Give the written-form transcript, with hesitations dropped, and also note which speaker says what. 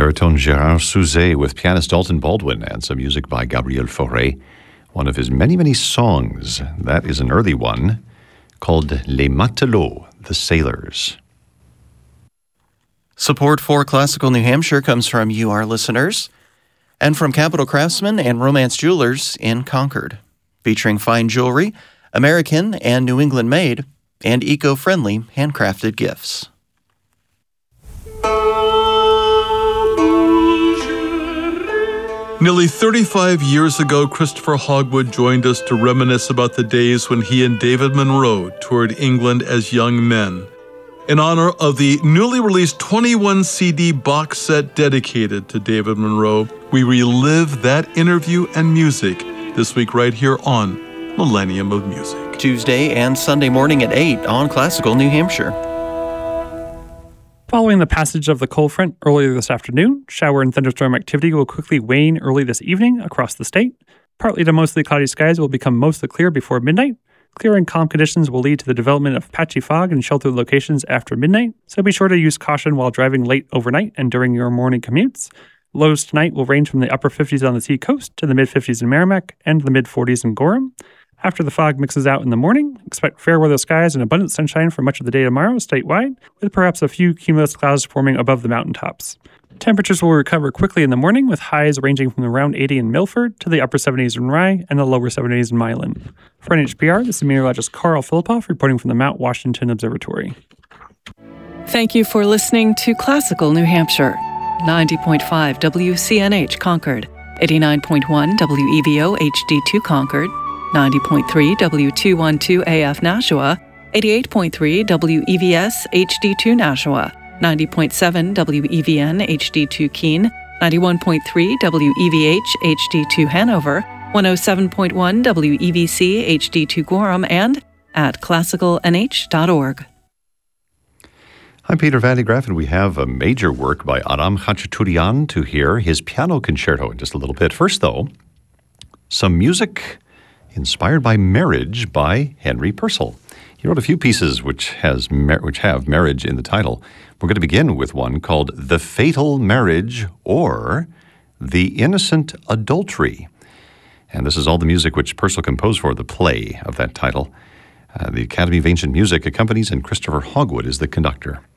Speaker 1: Baritone Gérard Souzet with pianist Dalton Baldwin and some music by Gabriel Fauré. One of his many, many songs, that is an early one, called Les Matelots, the Sailors.
Speaker 2: Support for Classical New Hampshire comes from you, our listeners, and from Capital Craftsman and Romance Jewelers in Concord, featuring fine jewelry, American and New England made, and eco-friendly handcrafted gifts.
Speaker 3: Nearly 35 years ago, Christopher Hogwood joined us to reminisce about the days when he and David Monroe toured England as young men. In honor of the newly released 21 CD box set dedicated to David Monroe, we relive that interview and music this week right here on Millennium of Music.
Speaker 2: Tuesday and Sunday morning at 8 on Classical New Hampshire.
Speaker 4: Following the passage of the cold front earlier this afternoon, shower and thunderstorm activity will quickly wane early this evening across the state. Partly to mostly cloudy skies will become mostly clear before midnight. Clear and calm conditions will lead to the development of patchy fog in sheltered locations after midnight, so be sure to use caution while driving late overnight and during your morning commutes. Lows tonight will range from the upper 50s on the Seacoast to the mid-50s in Merrimack and the mid-40s in Gorham. After the fog mixes out in the morning, expect fair weather skies and abundant sunshine for much of the day tomorrow statewide, with perhaps a few cumulus clouds forming above the mountaintops. Temperatures will recover quickly in the morning, with highs ranging from around 80 in Milford to the upper 70s in Rye and the lower 70s in Milan. For NHPR, this is meteorologist Carl Filipoff reporting from the Mount Washington Observatory.
Speaker 5: Thank you for listening to Classical New Hampshire. 90.5 WCNH Concord, 89.1 WEVO HD2 Concord, 90.3 W212 AF Nashua, 88.3 WEVS HD2 Nashua, 90.7 WEVN HD2 Keene, 91.3 WEVH HD2 Hanover, 107.1 WEVC HD2 Gorham, and at classicalnh.org.
Speaker 1: I'm Peter Van de Graaff, and we have a major work by Aram Khachaturian to hear, his piano concerto in just a little bit. First, though, some music inspired by marriage by Henry Purcell. He wrote a few pieces which have marriage in the title. We're going to begin with one called The Fatal Marriage or The Innocent Adultery. And this is all the music which Purcell composed for the play of that title. The Academy of Ancient Music accompanies, and Christopher Hogwood is the conductor.